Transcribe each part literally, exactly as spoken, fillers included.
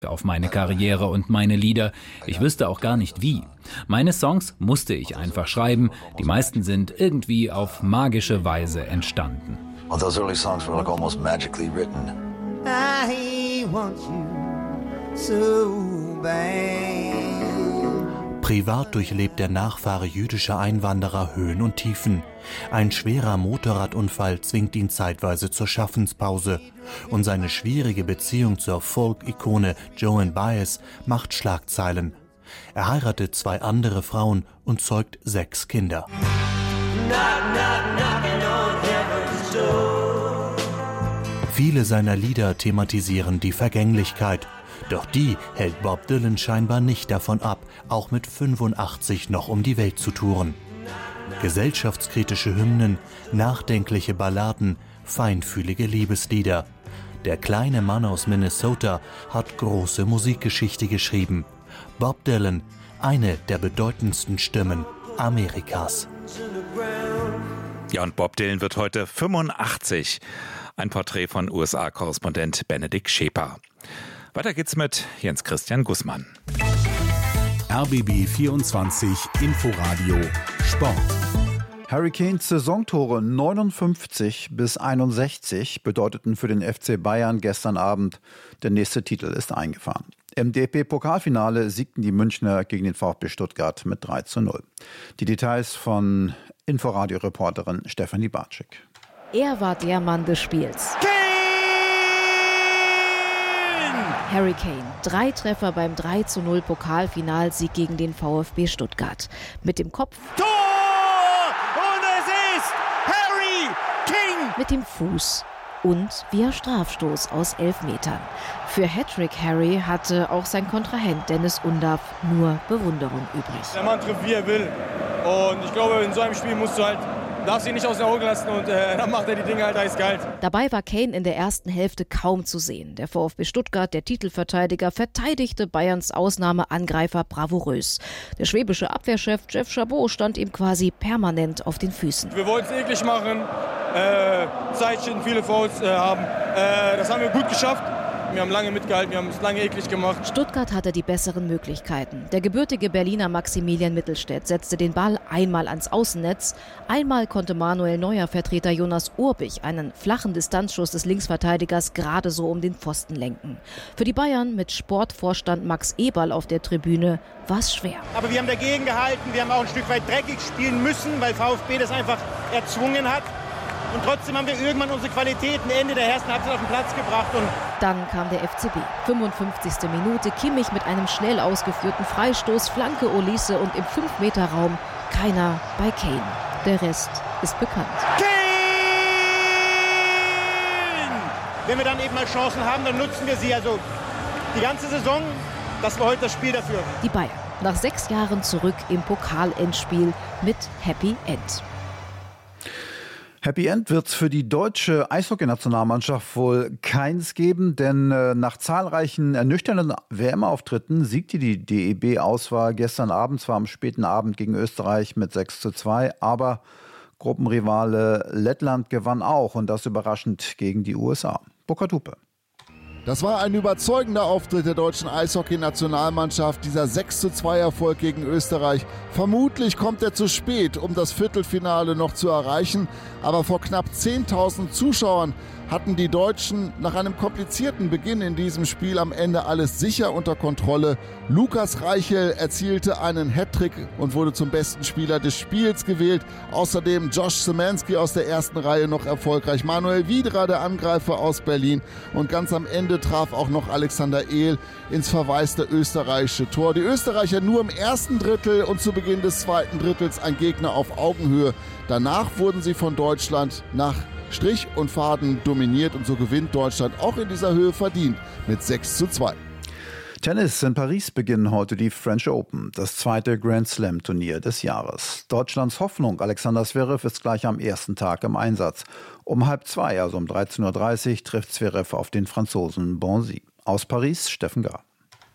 auf meine Karriere und meine Lieder. Ich wüsste auch gar nicht wie. Meine Songs musste ich einfach schreiben. Die meisten sind irgendwie auf magische Weise entstanden. Well, those early songs were like almost magically written. I want you so bad. Privat durchlebt der Nachfahre jüdischer Einwanderer Höhen und Tiefen. Ein schwerer Motorradunfall zwingt ihn zeitweise zur Schaffenspause. Und seine schwierige Beziehung zur Folk-Ikone Joan Baez macht Schlagzeilen. Er heiratet zwei andere Frauen und zeugt sechs Kinder. Knock, knock, Viele seiner Lieder thematisieren die Vergänglichkeit. Doch die hält Bob Dylan scheinbar nicht davon ab, auch mit fünfundachtzig noch um die Welt zu touren. Gesellschaftskritische Hymnen, nachdenkliche Balladen, feinfühlige Liebeslieder. Der kleine Mann aus Minnesota hat große Musikgeschichte geschrieben. Bob Dylan, eine der bedeutendsten Stimmen Amerikas. Ja, und Bob Dylan wird heute fünfundachtzig. Ein Porträt von U S A-Korrespondent Benedikt Scheper. Weiter geht's mit Jens Christian Gußmann. R B B vierundzwanzig Inforadio Sport. Harry Kanes Saisontore neunundfünfzig bis einundsechzig bedeuteten für den F C Bayern gestern Abend, der nächste Titel ist eingefahren. Im D F B-Pokalfinale siegten die Münchner gegen den VfB Stuttgart mit drei zu null. Die Details von Inforadio-Reporterin Stefanie Bartschik. Er war der Mann des Spiels. Kane! Harry Kane, drei Treffer beim drei zu null Pokalfinalsieg gegen den VfB Stuttgart. Mit dem Kopf Tor! Und es ist Harry Kane! Mit dem Fuß und via Strafstoß aus elf Metern. Für Hattrick Harry hatte auch sein Kontrahent Dennis Undav nur Bewunderung übrig. Der Mann trifft, wie er will. Und ich glaube, in so einem Spiel musst du halt darf sie nicht aus den Augen lassen und äh, dann macht er die Dinge halt eiskalt. Dabei war Kane in der ersten Hälfte kaum zu sehen. Der VfB Stuttgart, der Titelverteidiger, verteidigte Bayerns Ausnahmeangreifer bravourös. Der schwäbische Abwehrchef Jeff Chabot stand ihm quasi permanent auf den Füßen. Wir wollten es eklig machen, äh, Zeitchen, viele Fouls äh, haben. Äh, das haben wir gut geschafft. Wir haben lange mitgehalten, wir haben es lange eklig gemacht. Stuttgart hatte die besseren Möglichkeiten. Der gebürtige Berliner Maximilian Mittelstädt setzte den Ball einmal ans Außennetz. Einmal konnte Manuel Neuer-Vertreter Jonas Urbich einen flachen Distanzschuss des Linksverteidigers gerade so um den Pfosten lenken. Für die Bayern mit Sportvorstand Max Eberl auf der Tribüne war es schwer. Aber wir haben dagegen gehalten, wir haben auch ein Stück weit dreckig spielen müssen, weil VfB das einfach erzwungen hat. Und trotzdem haben wir irgendwann unsere Qualitäten Ende der ersten Halbzeit auf den Platz gebracht. Und dann kam der F C B. fünfundfünfzigste Minute, Kimmich mit einem schnell ausgeführten Freistoß, Flanke Olise und im fünf Meter Raum keiner bei Kane. Der Rest ist bekannt. Kane! Wenn wir dann eben mal Chancen haben, dann nutzen wir sie. Also die ganze Saison, das war heute das Spiel dafür. Die Bayern nach sechs Jahren zurück im Pokalendspiel mit Happy End. Happy End wird es für die deutsche Eishockey-Nationalmannschaft wohl keins geben, denn äh, nach zahlreichen ernüchternden W M-Auftritten siegte die D E B-Auswahl gestern Abend zwar am späten Abend gegen Österreich mit sechs zu zwei, aber Gruppenrivale Lettland gewann auch und das überraschend gegen die U S A. Burkhard Hupe. Das war ein überzeugender Auftritt der deutschen Eishockey-Nationalmannschaft, dieser sechs zu zwei Erfolg gegen Österreich. Vermutlich kommt er zu spät, um das Viertelfinale noch zu erreichen, aber vor knapp zehntausend Zuschauern hatten die Deutschen nach einem komplizierten Beginn in diesem Spiel am Ende alles sicher unter Kontrolle. Lukas Reichel erzielte einen Hattrick und wurde zum besten Spieler des Spiels gewählt. Außerdem Josh Szymanski aus der ersten Reihe noch erfolgreich. Manuel Wiedra, der Angreifer aus Berlin. Und ganz am Ende traf auch noch Alexander Ehl ins verwaiste österreichische Tor. Die Österreicher nur im ersten Drittel und zu Beginn des zweiten Drittels ein Gegner auf Augenhöhe. Danach wurden sie von Deutschland nach Strich und Faden dominiert und so gewinnt Deutschland auch in dieser Höhe verdient mit sechs zu zwei. Tennis in Paris beginnen heute die French Open, das zweite Grand Slam Turnier des Jahres. Deutschlands Hoffnung, Alexander Zverev, ist gleich am ersten Tag im Einsatz. Um halb zwei, also um dreizehn Uhr dreißig, trifft Zverev auf den Franzosen Bonzi. Aus Paris, Steffen Gar.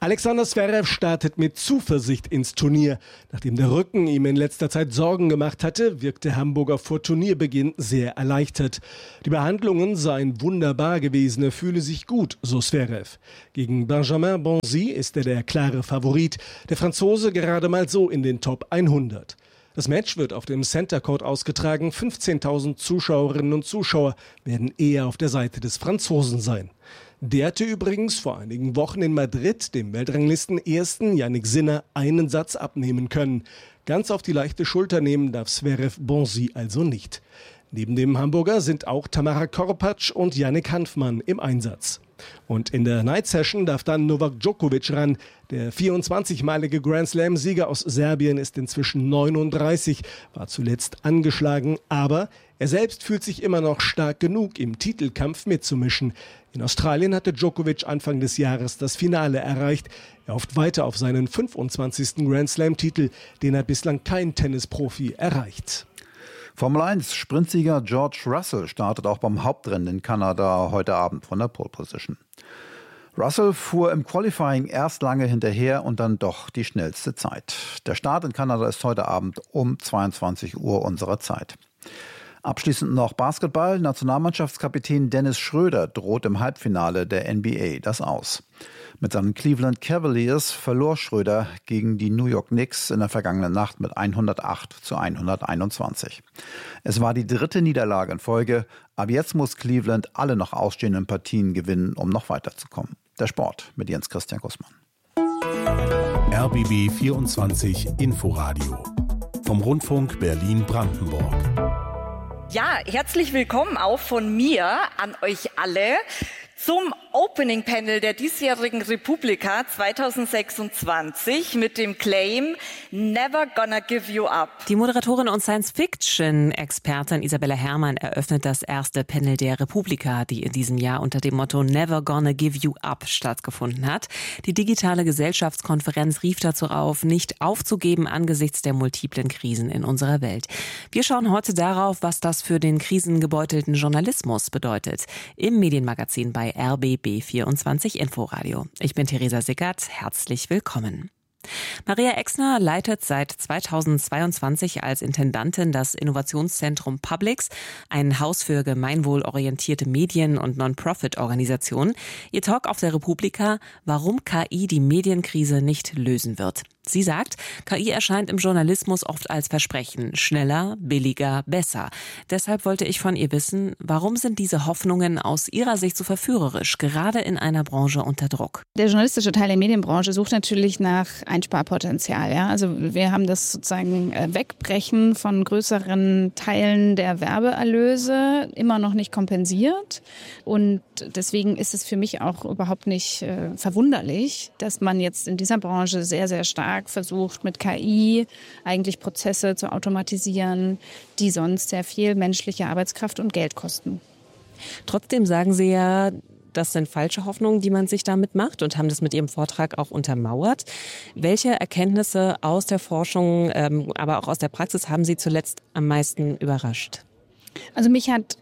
Alexander Zverev startet mit Zuversicht ins Turnier. Nachdem der Rücken ihm in letzter Zeit Sorgen gemacht hatte, wirkt der Hamburger vor Turnierbeginn sehr erleichtert. Die Behandlungen seien wunderbar gewesen, er fühle sich gut, so Zverev. Gegen Benjamin Bonzi ist er der klare Favorit, der Franzose gerade mal so in den Top hundert. Das Match wird auf dem Center Court ausgetragen. fünfzehntausend Zuschauerinnen und Zuschauer werden eher auf der Seite des Franzosen sein. Der hatte übrigens vor einigen Wochen in Madrid dem Weltranglisten-Ersten Jannik Sinner einen Satz abnehmen können. Ganz auf die leichte Schulter nehmen darf Zverev Bonzi also nicht. Neben dem Hamburger sind auch Tamara Korpatsch und Yannick Hanfmann im Einsatz. Und in der Night Session darf dann Novak Djokovic ran. Der vierundzwanzigmalige Grand Slam-Sieger aus Serbien ist inzwischen neununddreißig, war zuletzt angeschlagen, aber er selbst fühlt sich immer noch stark genug, im Titelkampf mitzumischen. In Australien hatte Djokovic Anfang des Jahres das Finale erreicht. Er hofft weiter auf seinen fünfundzwanzigsten Grand Slam-Titel, den hat bislang kein Tennisprofi erreicht. Formel eins Sprintsieger George Russell startet auch beim Hauptrennen in Kanada heute Abend von der Pole Position. Russell fuhr im Qualifying erst lange hinterher und dann doch die schnellste Zeit. Der Start in Kanada ist heute Abend um zweiundzwanzig Uhr unserer Zeit. Abschließend noch Basketball. Nationalmannschaftskapitän Dennis Schröder droht im Halbfinale der N B A das Aus. Mit seinen Cleveland Cavaliers verlor Schröder gegen die New York Knicks in der vergangenen Nacht mit hundertacht zu hunderteinundzwanzig. Es war die dritte Niederlage in Folge. Ab jetzt muss Cleveland alle noch ausstehenden Partien gewinnen, um noch weiterzukommen. Der Sport mit Jens Christian Gussmann. R B B vierundzwanzig Inforadio vom Rundfunk Berlin-Brandenburg. Ja, herzlich willkommen auch von mir an euch alle zum Opening Panel der diesjährigen Republika zweitausendsechsundzwanzig mit dem Claim Never Gonna Give You Up. Die Moderatorin und Science-Fiction-Expertin Isabella Herrmann eröffnet das erste Panel der Republika, die in diesem Jahr unter dem Motto Never Gonna Give You Up stattgefunden hat. Die digitale Gesellschaftskonferenz rief dazu auf, nicht aufzugeben angesichts der multiplen Krisen in unserer Welt. Wir schauen heute darauf, was das für den krisengebeutelten Journalismus bedeutet. Im Medienmagazin bei R B B vierundzwanzig Inforadio. Ich bin Theresa Sickert. Herzlich willkommen. Maria Exner leitet seit zweitausendzweiundzwanzig als Intendantin das Innovationszentrum Publix, ein Haus für gemeinwohlorientierte Medien- und Non-Profit-Organisationen. Ihr Talk auf der Republika, warum K I die Medienkrise nicht lösen wird. Sie sagt, K I erscheint im Journalismus oft als Versprechen, schneller, billiger, besser. Deshalb wollte ich von ihr wissen, warum sind diese Hoffnungen aus ihrer Sicht so verführerisch, gerade in einer Branche unter Druck? Der journalistische Teil der Medienbranche sucht natürlich nach Einsparpotenzial. Ja? Also wir haben das sozusagen Wegbrechen von größeren Teilen der Werbeerlöse immer noch nicht kompensiert. Und deswegen ist es für mich auch überhaupt nicht äh, verwunderlich, dass man jetzt in dieser Branche sehr, sehr stark versucht, mit K I eigentlich Prozesse zu automatisieren, die sonst sehr viel menschliche Arbeitskraft und Geld kosten. Trotzdem sagen Sie ja, das sind falsche Hoffnungen, die man sich damit macht und haben das mit Ihrem Vortrag auch untermauert. Welche Erkenntnisse aus der Forschung, ähm, aber auch aus der Praxis haben Sie zuletzt am meisten überrascht? Also mich hat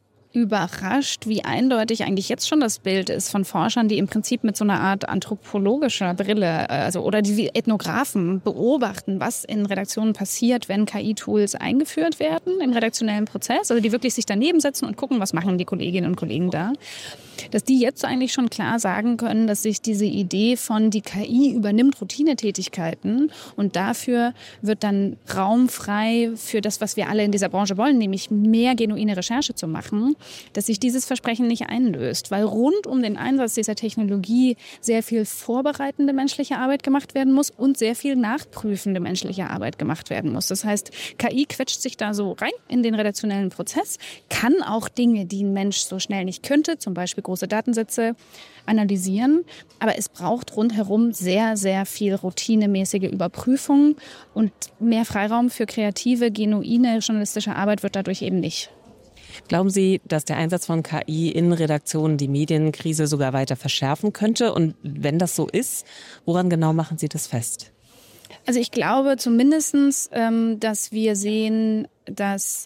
überrascht, wie eindeutig eigentlich jetzt schon das Bild ist von Forschern, die im Prinzip mit so einer Art anthropologischer Brille, also oder die wie Ethnographen beobachten, was in Redaktionen passiert, wenn K I-Tools eingeführt werden im redaktionellen Prozess, also die wirklich sich daneben setzen und gucken, was machen die Kolleginnen und Kollegen da. Dass die jetzt eigentlich schon klar sagen können, dass sich diese Idee von die K I übernimmt Routinetätigkeiten und dafür wird dann Raum frei für das, was wir alle in dieser Branche wollen, nämlich mehr genuine Recherche zu machen, dass sich dieses Versprechen nicht einlöst, weil rund um den Einsatz dieser Technologie sehr viel vorbereitende menschliche Arbeit gemacht werden muss und sehr viel nachprüfende menschliche Arbeit gemacht werden muss. Das heißt, K I quetscht sich da so rein in den redaktionellen Prozess, kann auch Dinge, die ein Mensch so schnell nicht könnte, zum Beispiel große Datensätze analysieren, aber es braucht rundherum sehr, sehr viel routinemäßige Überprüfung und mehr Freiraum für kreative, genuine journalistische Arbeit wird dadurch eben nicht. Glauben Sie, dass der Einsatz von K I in Redaktionen die Medienkrise sogar weiter verschärfen könnte? Und wenn das so ist, woran genau machen Sie das fest? Also ich glaube zumindest, ähm, dass wir sehen, dass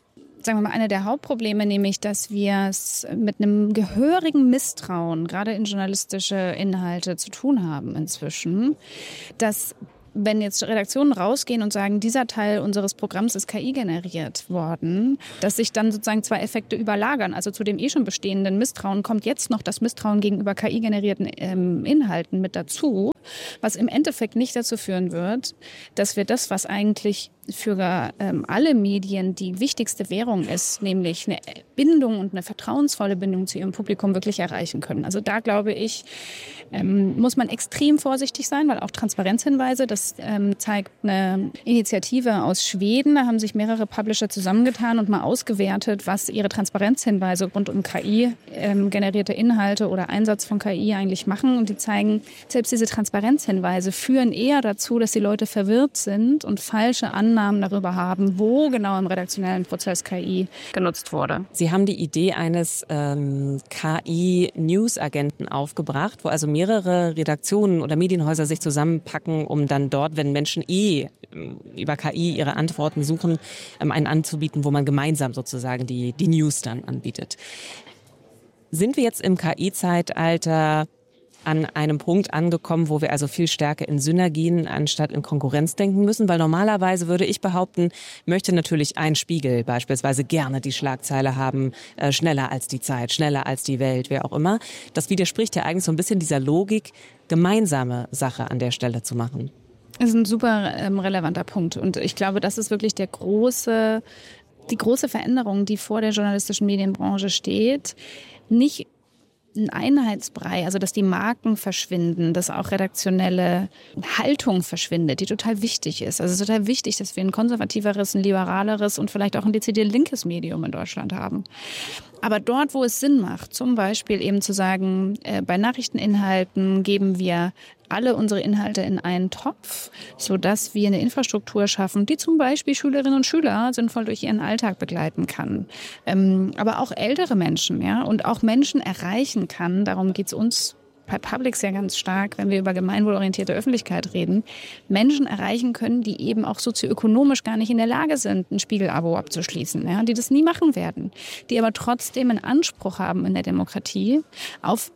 sagen wir mal, eine der Hauptprobleme, nämlich, dass wir es mit einem gehörigen Misstrauen, gerade in journalistische Inhalte, zu tun haben inzwischen, dass wenn jetzt Redaktionen rausgehen und sagen, dieser Teil unseres Programms ist K I generiert worden, dass sich dann sozusagen zwei Effekte überlagern. Also zu dem eh schon bestehenden Misstrauen kommt jetzt noch das Misstrauen gegenüber K I-generierten ähm, Inhalten mit dazu, was im Endeffekt nicht dazu führen wird, dass wir das, was eigentlich für ähm, alle Medien die wichtigste Währung ist, nämlich eine Bindung und eine vertrauensvolle Bindung zu ihrem Publikum wirklich erreichen können. Also da glaube ich, ähm, muss man extrem vorsichtig sein, weil auch Transparenzhinweise, das ähm, zeigt eine Initiative aus Schweden, da haben sich mehrere Publisher zusammengetan und mal ausgewertet, was ihre Transparenzhinweise rund um K I-generierte ähm, Inhalte oder Einsatz von K I eigentlich machen. Und die zeigen, selbst diese Transparenzhinweise führen eher dazu, dass die Leute verwirrt sind und falsche Annahmen darüber haben, wo genau im redaktionellen Prozess K I genutzt wurde. Sie haben die Idee eines ähm, K I-News-Agenten aufgebracht, wo also mehrere Redaktionen oder Medienhäuser sich zusammenpacken, um dann dort, wenn Menschen eh über K I ihre Antworten suchen, ähm, einen anzubieten, wo man gemeinsam sozusagen die, die News dann anbietet. Sind wir jetzt im K I-Zeitalter an einem Punkt angekommen, wo wir also viel stärker in Synergien anstatt in Konkurrenz denken müssen? Weil normalerweise würde ich behaupten, möchte natürlich ein Spiegel beispielsweise gerne die Schlagzeile haben, äh, schneller als die Zeit, schneller als die Welt, wer auch immer. Das widerspricht ja eigentlich so ein bisschen dieser Logik, gemeinsame Sache an der Stelle zu machen. Das ist ein super ähm, relevanter Punkt. Und ich glaube, das ist wirklich der große, die große Veränderung, die vor der journalistischen Medienbranche steht. Nicht ein Einheitsbrei, also dass die Marken verschwinden, dass auch redaktionelle Haltung verschwindet, die total wichtig ist. Also es ist total wichtig, dass wir ein konservativeres, ein liberaleres und vielleicht auch ein dezidiert linkes Medium in Deutschland haben. Aber dort, wo es Sinn macht, zum Beispiel eben zu sagen, äh, bei Nachrichteninhalten geben wir alle unsere Inhalte in einen Topf, sodass wir eine Infrastruktur schaffen, die zum Beispiel Schülerinnen und Schüler sinnvoll durch ihren Alltag begleiten kann. Ähm, aber auch ältere Menschen, ja, und auch Menschen erreichen kann. Darum geht es uns bei Publix ja ganz stark, wenn wir über gemeinwohlorientierte Öffentlichkeit reden, Menschen erreichen können, die eben auch sozioökonomisch gar nicht in der Lage sind, ein Spiegel-Abo abzuschließen, ja, die das nie machen werden, die aber trotzdem einen Anspruch haben in der Demokratie auf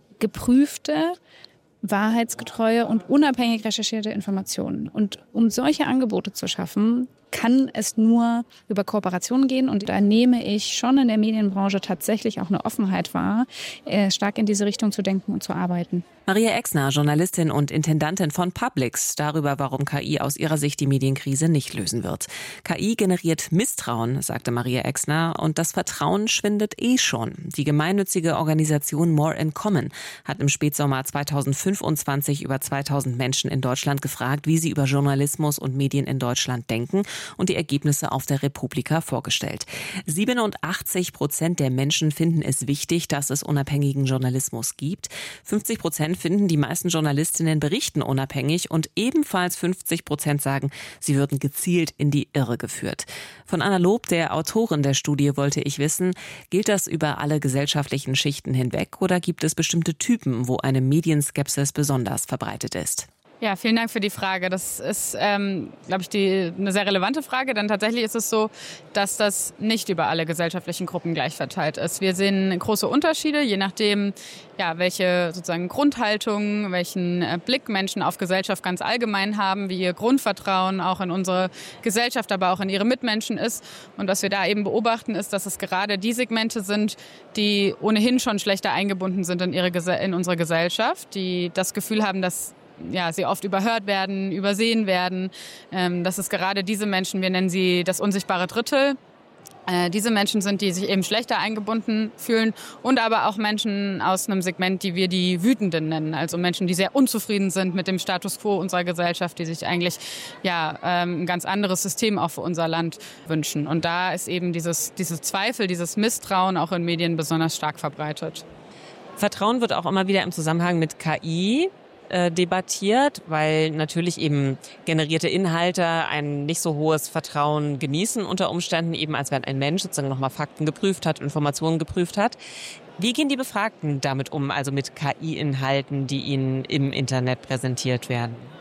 geprüfte, wahrheitsgetreue und unabhängig recherchierte Informationen. Und um solche Angebote zu schaffen, kann es nur über Kooperationen gehen. Und da nehme ich schon in der Medienbranche tatsächlich auch eine Offenheit wahr, äh, stark in diese Richtung zu denken und zu arbeiten. Maria Exner, Journalistin und Intendantin von Publix, darüber, warum K I aus ihrer Sicht die Medienkrise nicht lösen wird. K I generiert Misstrauen, sagte Maria Exner, und das Vertrauen schwindet eh schon. Die gemeinnützige Organisation More in Common hat im Spätsommer zweitausendfünfundzwanzig über zweitausend Menschen in Deutschland gefragt, wie sie über Journalismus und Medien in Deutschland denken, und die Ergebnisse auf der Republika vorgestellt. siebenundachtzig Prozent der Menschen finden es wichtig, dass es unabhängigen Journalismus gibt. fünfzig Prozent finden, die meisten Journalistinnen berichten unabhängig, und ebenfalls fünfzig Prozent sagen, sie würden gezielt in die Irre geführt. Von Anna Lob, der Autorin der Studie, wollte ich wissen, gilt das über alle gesellschaftlichen Schichten hinweg oder gibt es bestimmte Typen, wo eine Medienskepsis besonders verbreitet ist? Ja, vielen Dank für die Frage. Das ist, ähm, glaube ich, die, eine sehr relevante Frage, denn tatsächlich ist es so, dass das nicht über alle gesellschaftlichen Gruppen gleich verteilt ist. Wir sehen große Unterschiede, je nachdem, ja, welche sozusagen Grundhaltung, welchen Blick Menschen auf Gesellschaft ganz allgemein haben, wie ihr Grundvertrauen auch in unsere Gesellschaft, aber auch in ihre Mitmenschen ist. Und was wir da eben beobachten, ist, dass es gerade die Segmente sind, die ohnehin schon schlechter eingebunden sind in, ihre, in unsere Gesellschaft, die das Gefühl haben, dass ja, sie oft überhört werden, übersehen werden. Ähm, das ist gerade diese Menschen, wir nennen sie das unsichtbare Drittel. Äh, diese Menschen sind, die sich eben schlechter eingebunden fühlen, und aber auch Menschen aus einem Segment, die wir die Wütenden nennen. Also Menschen, die sehr unzufrieden sind mit dem Status quo unserer Gesellschaft, die sich eigentlich ja, ähm, ein ganz anderes System auch für unser Land wünschen. Und da ist eben dieses, dieses Zweifel, dieses Misstrauen auch in Medien besonders stark verbreitet. Vertrauen wird auch immer wieder im Zusammenhang mit K I debattiert, weil natürlich eben generierte Inhalte ein nicht so hohes Vertrauen genießen unter Umständen, eben als wenn ein Mensch sozusagen nochmal Fakten geprüft hat, Informationen geprüft hat. Wie gehen die Befragten damit um, also mit K I-Inhalten, die ihnen im Internet präsentiert werden?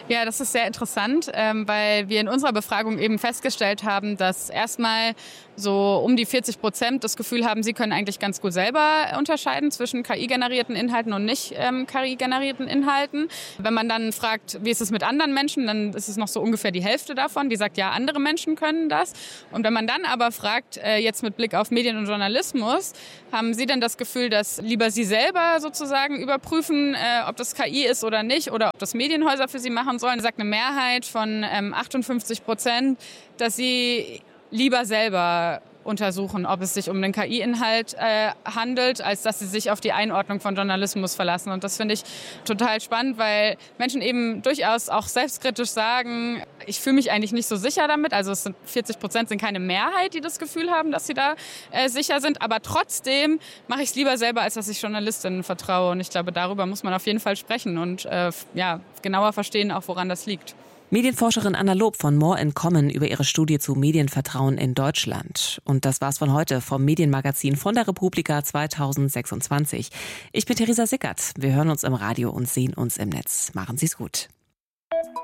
Ja, das ist sehr interessant, ähm, weil wir in unserer Befragung eben festgestellt haben, dass erstmal so um die vierzig Prozent das Gefühl haben, sie können eigentlich ganz gut selber unterscheiden zwischen K I-generierten Inhalten und nicht ähm, K I-generierten Inhalten. Wenn man dann fragt, wie ist es mit anderen Menschen, dann ist es noch so ungefähr die Hälfte davon, die sagt, ja, andere Menschen können das. Und wenn man dann aber fragt, äh, jetzt mit Blick auf Medien und Journalismus, haben Sie denn das Gefühl, dass lieber Sie selber sozusagen überprüfen, äh, ob das K I ist oder nicht, oder ob das Medienhäuser für Sie machen sollen? Da sagt eine Mehrheit von ähm, achtundfünfzig Prozent, dass sie lieber selber untersuchen, ob es sich um einen K I-Inhalt äh, handelt, als dass sie sich auf die Einordnung von Journalismus verlassen. Und das finde ich total spannend, weil Menschen eben durchaus auch selbstkritisch sagen, ich fühle mich eigentlich nicht so sicher damit. Also es sind vierzig Prozent sind keine Mehrheit, die das Gefühl haben, dass sie da äh, sicher sind. Aber trotzdem mache ich es lieber selber, als dass ich Journalistinnen vertraue. Und ich glaube, darüber muss man auf jeden Fall sprechen und äh, ja, genauer verstehen, auch woran das liegt. Medienforscherin Anna Lob von More in Common über ihre Studie zu Medienvertrauen in Deutschland. Und das war's von heute vom Medienmagazin von der Republika zweitausendsechsundzwanzig. Ich bin Theresa Sickert. Wir hören uns im Radio und sehen uns im Netz. Machen Sie's gut.